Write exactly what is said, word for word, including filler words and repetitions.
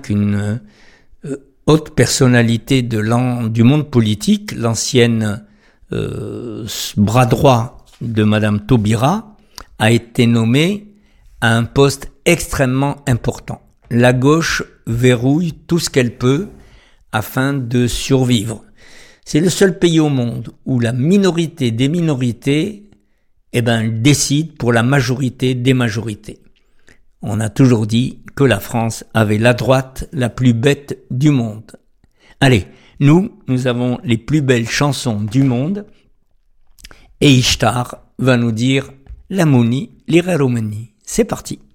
qu'une euh, haute personnalité de l'an, du monde politique, l'ancienne euh, bras droit de Madame Taubira, a été nommée à un poste extrêmement important. La gauche verrouille tout ce qu'elle peut afin de survivre. C'est le seul pays au monde où la minorité des minorités, eh ben, décide pour la majorité des majorités. On a toujours dit que la France avait la droite la plus bête du monde. Allez, nous, nous avons les plus belles chansons du monde et Ishtar va nous dire la Mouni, l'Ireromani. C'est parti.